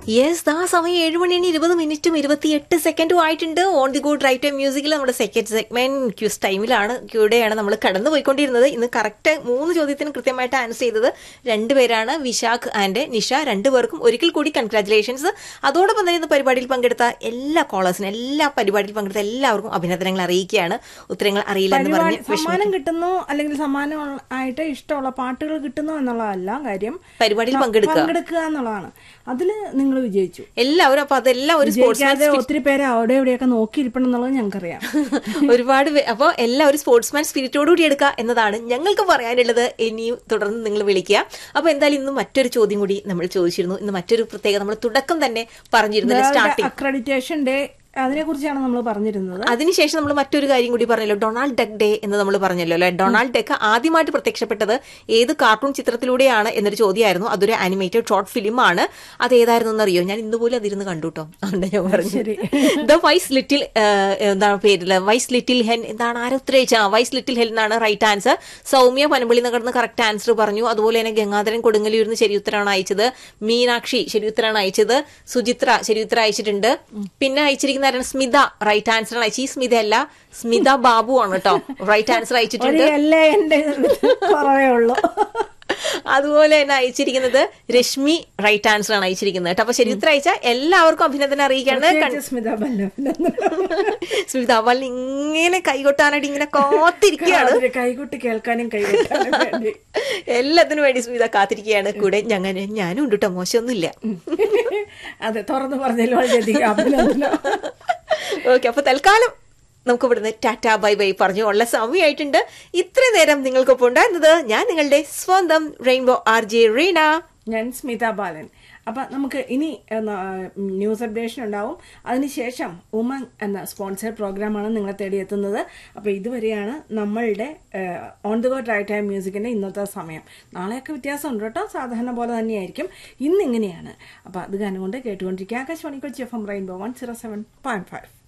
Yes, ദാ സമയം 7:20 ആയിട്ടുണ്ട്. On the good right time മ്യൂസിക്കിൽ നമ്മുടെ സെക്കൻഡ് സെഗ്മെന്റ് ക്യൂസ് ടൈമിലാണ് കൂടെയാണ് നമ്മൾ കടന്നു പോയിക്കൊണ്ടിരുന്നത്. ഇന്ന് കറക്റ്റ് 3 ചോദ്യത്തിന് കൃത്യമായിട്ട് ആൻസർ ചെയ്തത് 2 പേരാണ്, വിശാഖ് ആൻഡ് നിഷ. 2 പേർക്കും ഒരിക്കൽ കൂടി കൺഗ്രാറ്റുലേഷൻസ്. അതോടൊപ്പം തന്നെ ഇന്ന് പരിപാടിയിൽ പങ്കെടുത്ത എല്ലാ കോളേഴ്സിനും, എല്ലാ പരിപാടിയിൽ പങ്കെടുത്ത എല്ലാവർക്കും അഭിനന്ദനങ്ങൾ അറിയിക്കുകയാണ്. ഉത്തരങ്ങൾ അറിയില്ല എന്ന് പറഞ്ഞ് സമ്മാനം കിട്ടുന്നു അല്ലെങ്കിൽ സമ്മാനമായിട്ട് ഇഷ്ടമുള്ള പാട്ടുകൾ കിട്ടുന്നു എന്നുള്ളതല്ല കാര്യം, പരിപാടിയിൽ പങ്കെടുക്കുക എന്നുള്ളതാണ്. അതില് നിങ്ങൾ വിജയിച്ചു എല്ലാവരും. അപ്പൊ അതെല്ലാം ഒരു ഒത്തിരി പേര് അവിടെ എവിടെയൊക്കെ നോക്കിയിരിക്കണം എന്നുള്ളത് ഞങ്ങൾക്കറിയാം. ഒരുപാട് അപ്പൊ എല്ലാവരും സ്പോർട്സ്മാൻ സ്പിരിറ്റോടുകൂടി എടുക്കുക എന്നതാണ് ഞങ്ങൾക്ക് പറയാനുള്ളത്. ഇനിയും തുടർന്ന് നിങ്ങൾ വിളിക്കുക. അപ്പൊ എന്തായാലും ഇന്ന് മറ്റൊരു ചോദ്യം കൂടി നമ്മൾ ചോദിച്ചിരുന്നു. ഇന്ന് മറ്റൊരു പ്രത്യേകത നമ്മൾ തുടക്കം തന്നെ പറഞ്ഞിരുന്നു, സ്റ്റാർട്ടിംഗ് അക്രഡിറ്റേഷൻ ഡേ, അതിനെ കുറിച്ചാണ് നമ്മൾ പറഞ്ഞിരുന്നത്. അതിനുശേഷം നമ്മൾ മറ്റൊരു കാര്യം കൂടി പറഞ്ഞല്ലോ, ഡൊണാൾഡ് ഡക്ക് ഡേ എന്ന് നമ്മൾ പറഞ്ഞല്ലോ അല്ലെ. ഡൊണാൾഡ് ഡക്ക് ആദ്യമായിട്ട് പ്രത്യക്ഷപ്പെട്ടത് ഏത് കാർട്ടൂൺ ചിത്രത്തിലൂടെയാണ് എന്നൊരു ചോദ്യമായിരുന്നു. അതൊരു ആനിമേറ്റഡ് ഷോർട്ട് ഫിലിം ആണ്. അത് ഏതായിരുന്നു എന്നറിയോ? ഞാൻ ഇന്ന് പോലും അതിരുന്ന് കണ്ടുട്ടോ. അതുകൊണ്ട് ഞാൻ പറഞ്ഞു ദ വൈസ് ലിറ്റിൽ എന്താണ് പേരില്, വൈസ് ലിറ്റിൽ ഹെൻ എന്താണ് ആരോത്രയിച്ച വൈസ് ലിറ്റിൽ ഹെൻ എന്നാണ് right answer. Soumya Panampilly നഗർന്ന് correct answer പറഞ്ഞു. അതുപോലെ തന്നെ ഗംഗാധരൻ കൊടുങ്ങല്ലൂരിന്ന് ശരി ഉത്തരമാണ് അയച്ചത്. മീനാക്ഷി ശരി ഉത്തരമാണ് അയച്ചത്. സുചിത്ര ശരി ഉത്തരം അയച്ചിട്ടുണ്ട്. പിന്നെ അയച്ചിരിക്കുന്ന സ്മിത റൈറ്റ് ആൻസർ അയച്ചു. ഈ സ്മിത അല്ല, സ്മിത ബാബു ആണ് കേട്ടോ റൈറ്റ് ആൻസർ അയച്ചിട്ടുണ്ട്. അതുപോലെ തന്നെ അയച്ചിരിക്കുന്നത് രശ്മി റൈറ്റ് ആൻസർ ആണ് അയച്ചിരിക്കുന്നത് കേട്ടോ. അപ്പൊ ശരി ഉത്തരം അയച്ച എല്ലാവർക്കും അഭിനന്ദനം അറിയിക്കാണ്. സ്മിത ബാലൻ ഇങ്ങനെ കൈകൊട്ടാനായിട്ട് ഇങ്ങനെ കാത്തിരിക്കുകയാണ്. കൈകൊട്ടി കേൾക്കാനും എല്ലാത്തിനും വേണ്ടി സ്മിത കാത്തിരിക്കുകയാണ്. കൂടെ ഞാനും ഉണ്ട് കേട്ടോ, മോശമൊന്നുമില്ല. അതെ, തുറന്നു പറഞ്ഞല്ലോ. ഓക്കെ, അപ്പൊ തൽക്കാലം നമുക്ക് ഇവിടുന്ന് ടാറ്റ ബൈ ബൈ പറഞ്ഞു ഉള്ള സമയമായിട്ടുണ്ട്. ഇത്രയും നേരം നിങ്ങൾക്കൊപ്പം ഉണ്ടായിരുന്നത് ഞാൻ നിങ്ങളുടെ സ്വന്തം റെയിൻബോ RJ റീന, ഞാൻ സ്മിത ബാലൻ. അപ്പൊ നമുക്ക് ഇനി ന്യൂസ് അപ്ഡേഷൻ ഉണ്ടാവും. അതിനുശേഷം ഉമങ് എന്ന സ്പോൺസേഡ് പ്രോഗ്രാമാണ് നിങ്ങളെ തേടിയെത്തുന്നത്. അപ്പൊ ഇതുവരെയാണ് നമ്മളുടെ on the go right time മ്യൂസിക്കിന്റെ ഇന്നത്തെ സമയം. നാളെയൊക്കെ വ്യത്യാസമുണ്ട് കേട്ടോ, സാധാരണ പോലെ തന്നെയായിരിക്കും. ഇന്നിങ്ങനെയാണ്. അപ്പൊ അത് കാരണം കൊണ്ട് കേട്ടുകൊണ്ടിരിക്കുക ആകാശവാണി കൊച്ചി FM റെയിൻബോ 107.5.